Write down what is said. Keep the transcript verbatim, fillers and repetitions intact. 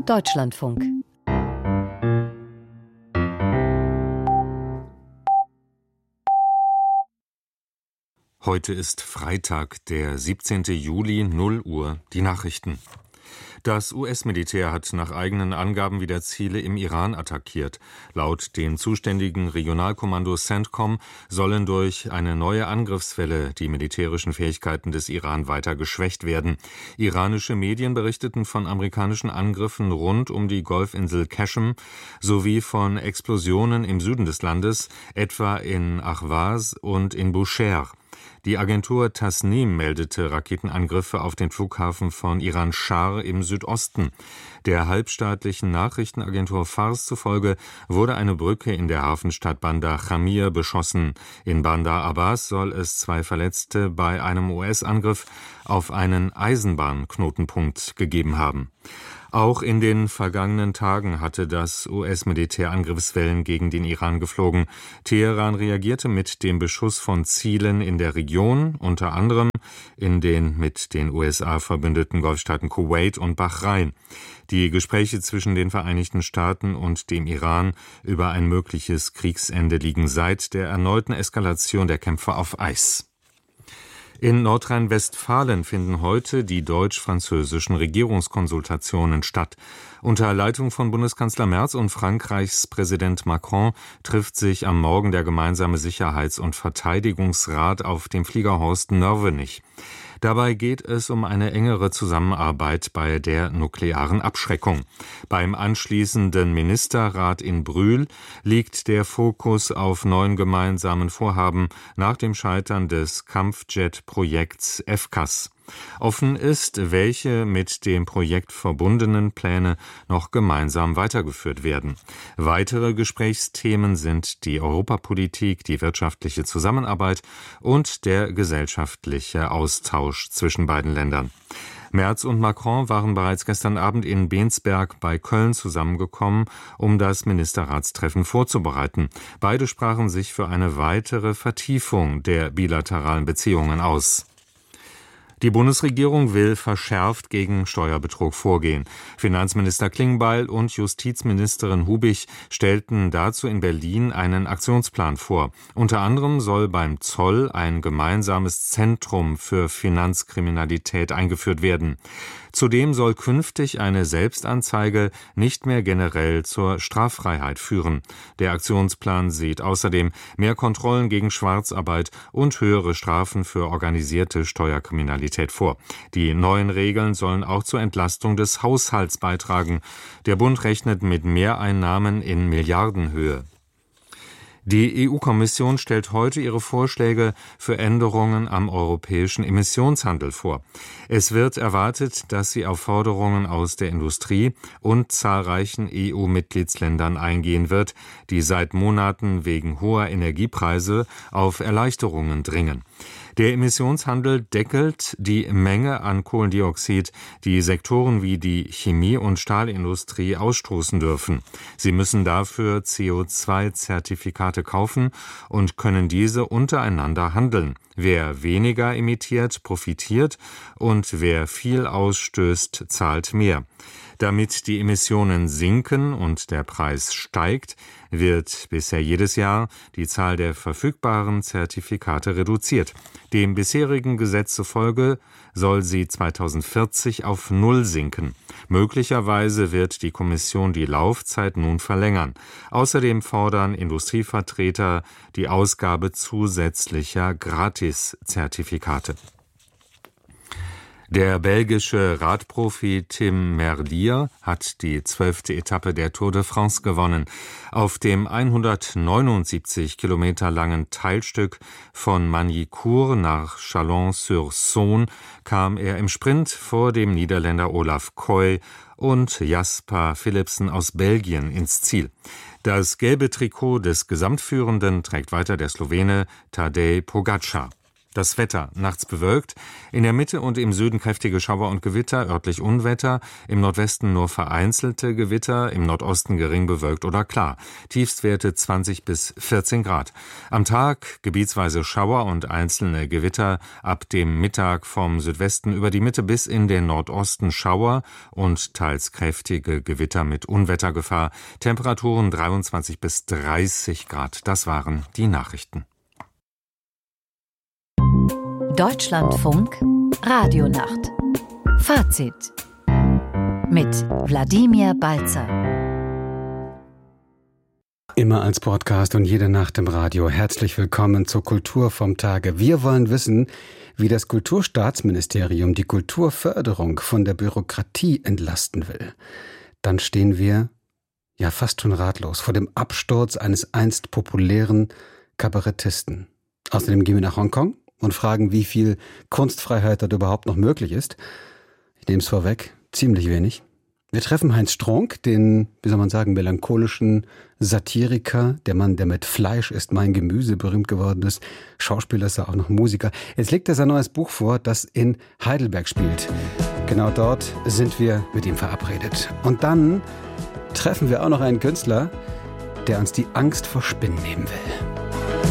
Deutschlandfunk. Heute ist Freitag, der siebzehnten Juli, null Uhr, die Nachrichten. Das U S-Militär hat nach eigenen Angaben wieder Ziele im Iran attackiert. Laut den zuständigen Regionalkommandos CENTCOM sollen durch eine neue Angriffswelle die militärischen Fähigkeiten des Iran weiter geschwächt werden. Iranische Medien berichteten von amerikanischen Angriffen rund um die Golfinsel Qashem sowie von Explosionen im Süden des Landes, etwa in Ahwaz und in Bushehr. Die Agentur Tasnim meldete Raketenangriffe auf den Flughafen von Iran-Schar im Südosten. Der halbstaatlichen Nachrichtenagentur Fars zufolge wurde eine Brücke in der Hafenstadt Bandar Jamir beschossen. In Bandar Abbas soll es zwei Verletzte bei einem U S-Angriff auf einen Eisenbahnknotenpunkt gegeben haben. Auch in den vergangenen Tagen hatte das U S-Militär Angriffswellen gegen den Iran geflogen. Teheran reagierte mit dem Beschuss von Zielen in der Region, unter anderem in den mit den U S A verbündeten Golfstaaten Kuwait und Bahrain. Die Gespräche zwischen den Vereinigten Staaten und dem Iran über ein mögliches Kriegsende liegen seit der erneuten Eskalation der Kämpfe auf Eis. In Nordrhein-Westfalen finden heute die deutsch-französischen Regierungskonsultationen statt. Unter Leitung von Bundeskanzler Merz und Frankreichs Präsident Macron trifft sich am Morgen der gemeinsame Sicherheits- und Verteidigungsrat auf dem Fliegerhorst Nörvenich. Dabei geht es um eine engere Zusammenarbeit bei der nuklearen Abschreckung. Beim anschließenden Ministerrat in Brühl liegt der Fokus auf neuen gemeinsamen Vorhaben nach dem Scheitern des Kampfjet-Projekts F C A S. Offen ist, welche mit dem Projekt verbundenen Pläne noch gemeinsam weitergeführt werden. Weitere Gesprächsthemen sind die Europapolitik, die wirtschaftliche Zusammenarbeit und der gesellschaftliche Austausch zwischen beiden Ländern. Merz und Macron waren bereits gestern Abend in Bensberg bei Köln zusammengekommen, um das Ministerratstreffen vorzubereiten. Beide sprachen sich für eine weitere Vertiefung der bilateralen Beziehungen aus. Die Bundesregierung will verschärft gegen Steuerbetrug vorgehen. Finanzminister Klingbeil und Justizministerin Hubig stellten dazu in Berlin einen Aktionsplan vor. Unter anderem soll beim Zoll ein gemeinsames Zentrum für Finanzkriminalität eingeführt werden. Zudem soll künftig eine Selbstanzeige nicht mehr generell zur Straffreiheit führen. Der Aktionsplan sieht außerdem mehr Kontrollen gegen Schwarzarbeit und höhere Strafen für organisierte Steuerkriminalität vor. Die neuen Regeln sollen auch zur Entlastung des Haushalts beitragen. Der Bund rechnet mit Mehreinnahmen in Milliardenhöhe. Die E U-Kommission stellt heute ihre Vorschläge für Änderungen am europäischen Emissionshandel vor. Es wird erwartet, dass sie auf Forderungen aus der Industrie und zahlreichen E U-Mitgliedsländern eingehen wird, die seit Monaten wegen hoher Energiepreise auf Erleichterungen dringen. Der Emissionshandel deckelt die Menge an Kohlendioxid, die Sektoren wie die Chemie- und Stahlindustrie ausstoßen dürfen. Sie müssen dafür C O zwei Zertifikate kaufen und können diese untereinander handeln. Wer weniger emittiert, profitiert und wer viel ausstößt, zahlt mehr. Damit die Emissionen sinken und der Preis steigt, wird bisher jedes Jahr die Zahl der verfügbaren Zertifikate reduziert. Dem bisherigen Gesetz zufolge soll sie zweitausendvierzig auf Null sinken. Möglicherweise wird die Kommission die Laufzeit nun verlängern. Außerdem fordern Industrievertreter die Ausgabe zusätzlicher Gratiszertifikate. Der belgische Radprofi Tim Merlier hat die zwölfte Etappe der Tour de France gewonnen. Auf dem hundertneunundsiebzig Kilometer langen Teilstück von Magny-Cours nach Chalon-sur-Saône kam er im Sprint vor dem Niederländer Olaf Koy und Jasper Philipsen aus Belgien ins Ziel. Das gelbe Trikot des Gesamtführenden trägt weiter der Slowene Tadej Pogačar. Das Wetter: nachts bewölkt, in der Mitte und im Süden kräftige Schauer und Gewitter, örtlich Unwetter, im Nordwesten nur vereinzelte Gewitter, im Nordosten gering bewölkt oder klar. Tiefstwerte zwanzig bis vierzehn Grad. Am Tag gebietsweise Schauer und einzelne Gewitter, ab dem Mittag vom Südwesten über die Mitte bis in den Nordosten Schauer und teils kräftige Gewitter mit Unwettergefahr. Temperaturen dreiundzwanzig bis dreißig Grad. Das waren die Nachrichten. Deutschlandfunk Radionacht. Fazit mit Wladimir Balzer. Immer als Podcast und jede Nacht im Radio. Herzlich willkommen zur Kultur vom Tage. Wir wollen wissen, wie das Kulturstaatsministerium die Kulturförderung von der Bürokratie entlasten will. Dann stehen wir ja fast schon ratlos vor dem Absturz eines einst populären Kabarettisten. Außerdem gehen wir nach Hongkong und fragen, wie viel Kunstfreiheit dort überhaupt noch möglich ist. Ich nehme es vorweg, ziemlich wenig. Wir treffen Heinz Strunk, den, wie soll man sagen, melancholischen Satiriker, der Mann, der mit Fleisch ist mein Gemüse berühmt geworden ist. Schauspieler ist er auch noch, Musiker. Jetzt legt er sein neues Buch vor, das in Heidelberg spielt. Genau dort sind wir mit ihm verabredet. Und dann treffen wir auch noch einen Künstler, der uns die Angst vor Spinnen nehmen will.